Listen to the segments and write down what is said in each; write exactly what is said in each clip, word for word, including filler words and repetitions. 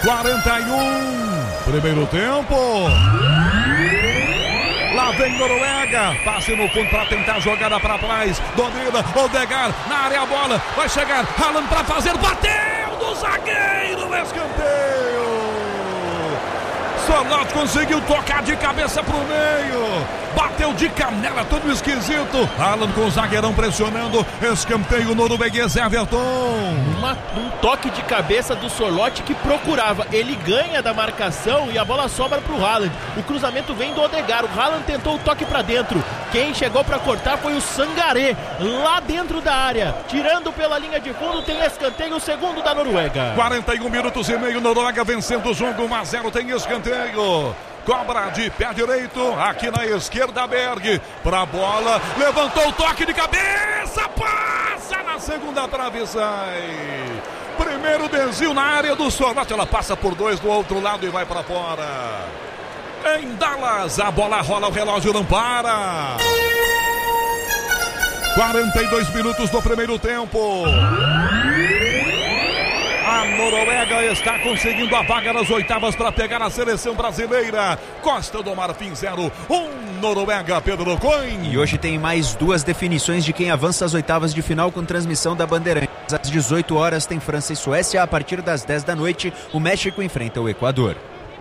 quarenta e um. Primeiro tempo. Lá vem Noruega, passe no fundo para tentar jogada para trás, domina, Odegaard, na área a bola, vai chegar, Haaland para fazer, bateu do zagueiro, escanteio. Sorloth conseguiu tocar de cabeça pro meio, bateu de canela, todo esquisito. Haaland com o zagueirão pressionando, escanteio norueguês, Everton. Uma, um toque de cabeça do Sorloth que procurava, ele ganha da marcação e a bola sobra pro Haaland. O cruzamento vem do Odegaard, o Haaland tentou o toque pra dentro, quem chegou pra cortar foi o Sangaré, lá dentro da área, tirando pela linha de fundo, tem escanteio, o segundo da Noruega. quarenta e um minutos e meio, Noruega vencendo o jogo, um a zero, tem escanteio. Cobra de pé direito, aqui na esquerda, Berg, pra bola, levantou o toque de cabeça, passa na segunda trave e sai. Primeiro desvio na área do Sorloth, ela passa por dois do outro lado e vai pra fora. Em Dallas, a bola rola, o relógio não para. quarenta e dois minutos do primeiro tempo. A Noruega está conseguindo a vaga nas oitavas para pegar a seleção brasileira. Costa do Marfim zero, um Noruega, Pedro Coin. E hoje tem mais duas definições de quem avança às oitavas de final com transmissão da Bandeirantes. Às dezoito horas tem França e Suécia. A partir das dez da noite, o México enfrenta o Equador.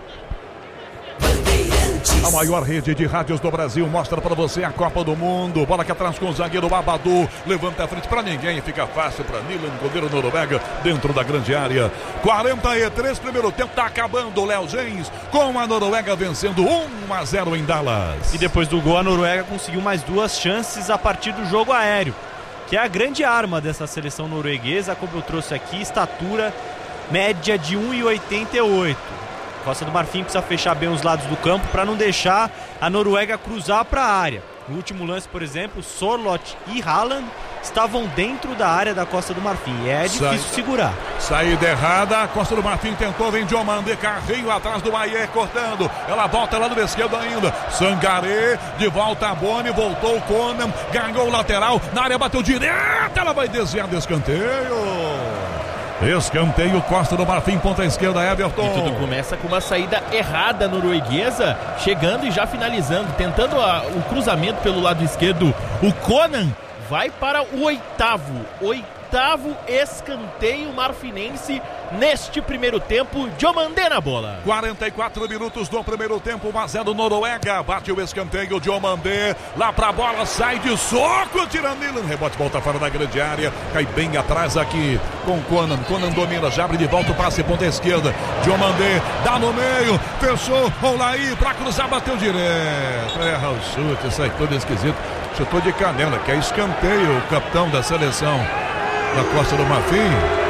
A maior rede de rádios do Brasil mostra para você a Copa do Mundo. Bola aqui atrás com o zagueiro Abadu. Levanta a frente para ninguém. Fica fácil para Nilan, goleiro Noruega, dentro da grande área. quarenta e três, primeiro tempo. Está acabando o Léo Gens com a Noruega vencendo um a zero em Dallas. E depois do gol, a Noruega conseguiu mais duas chances a partir do jogo aéreo, que é a grande arma dessa seleção norueguesa, como eu trouxe aqui, estatura média de um e oitenta e oito. Costa do Marfim precisa fechar bem os lados do campo para não deixar a Noruega cruzar para a área. No último lance, por exemplo, Sorloth e Haaland estavam dentro da área da Costa do Marfim. É difícil Sai, segurar. Saída errada, a Costa do Marfim tentou, vem Diomande, carrinho atrás do Maier, cortando. Ela volta lá do esquerdo ainda. Sangaré, de volta a Boni, voltou o Conan, ganhou o lateral, na área bateu direto, ela vai desviar do escanteio. Escanteio, Costa do Marfim, ponta esquerda, Everton. E tudo começa com uma saída errada norueguesa, chegando e já finalizando, tentando a, o cruzamento pelo lado esquerdo. O Conan vai para o oitavo, oitavo escanteio marfinense neste primeiro tempo. Diomande na bola. quarenta e quatro minutos do primeiro tempo, um a zero Noruega. Bate o escanteio, Diomande lá pra bola, sai de soco, tirando Nilan, rebote, volta fora da grande área, cai bem atrás aqui com Conan. Conan domina, já abre de volta o passe, ponta esquerda. Diomande dá no meio, fechou, Olaí pra cruzar, bateu direto. Erra o chute, sai todo esquisito. Chutou de canela, que é escanteio, o capitão da seleção da Costa do Marfim.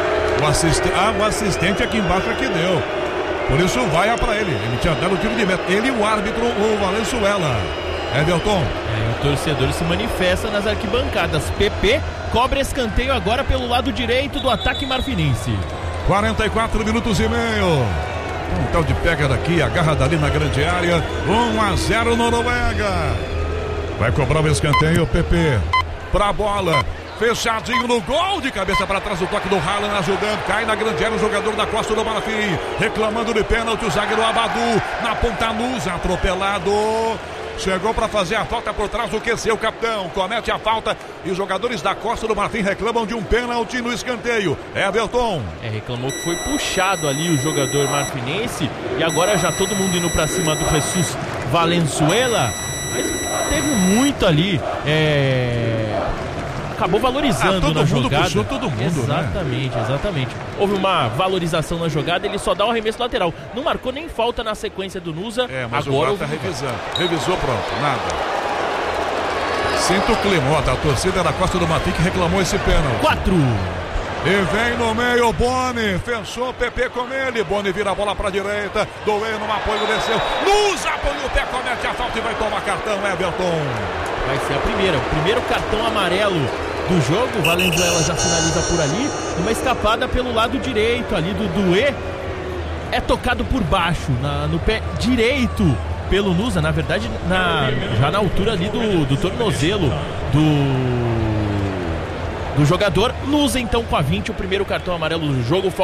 O assistente, ah, o assistente aqui embaixo aqui deu. Por isso vai para ele. Ele tinha dado o tiro de meta. Ele e o árbitro, o Valenzuela. Everton. É, o torcedor se manifesta nas arquibancadas. P P cobra escanteio agora pelo lado direito do ataque marfinense. quarenta e quatro minutos e meio. Um tal de pega daqui, agarra dali na grande área. um a zero Noruega. Vai cobrar o escanteio, P P. Pra bola. Fechadinho no gol, de cabeça para trás, o toque do Haaland ajudando, cai na grande área o jogador da Costa do Marfim, reclamando de pênalti, o zagueiro Abadu, na ponta nusa, atropelado, chegou para fazer a falta por trás, o Q C, o capitão, comete a falta e os jogadores da Costa do Marfim reclamam de um pênalti no escanteio. Everton. É, reclamou que foi puxado ali o jogador marfinense e agora já todo mundo indo para cima do Jesus Valenzuela, mas teve muito ali, é... acabou valorizando ah, todo na mundo jogada. Puxou todo mundo, exatamente, né? exatamente. Houve uma valorização na jogada, ele só dá o arremesso lateral. Não marcou nem falta na sequência do Nusa. É, mas agora o V A R tá revisando. Revisou, pronto, nada. Sinto o clima, ó, a torcida da Costa do Marfim que reclamou esse pênalti. Quatro. E vem no meio, Boni, fechou o P P com ele, Boni vira a bola pra direita, Doe no apoio, desceu, Nusa apoia o pé, comete a falta e vai tomar cartão, Everton. Vai ser a primeira, o primeiro cartão amarelo do jogo, o Valenzuela já finaliza por ali, uma escapada pelo lado direito ali do Doe, é tocado por baixo, na, no pé direito pelo Nusa, na verdade na, já na altura ali do, do tornozelo do... do jogador. Nusa então com a vinte, o primeiro cartão amarelo do jogo.